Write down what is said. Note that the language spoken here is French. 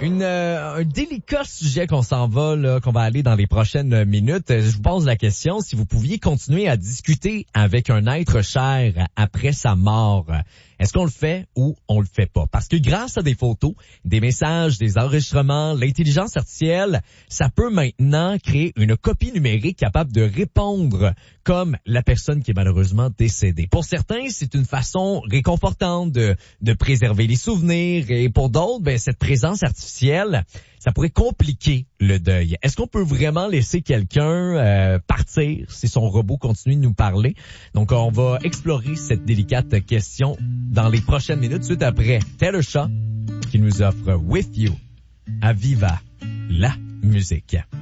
Un délicat sujet qu'on s'en va, là, qu'on va aller dans les prochaines minutes. Je vous pose la question, si vous pouviez continuer à discuter avec un être cher après sa mort, est-ce qu'on le fait ou on le fait pas? Parce que grâce à des photos, des messages, des enregistrements, l'intelligence artificielle, ça peut maintenant créer une copie numérique capable de répondre comme la personne qui est malheureusement décédée. Pour certains, c'est une façon réconfortante de préserver les souvenirs, et pour d'autres, cette présence artificielle, ça pourrait compliquer le deuil. Est-ce qu'on peut vraiment laisser quelqu'un partir si son robot continue de nous parler? Donc, on va explorer cette délicate question dans les prochaines minutes, suite après Taylor Swift qui nous offre With You à Viva la musique.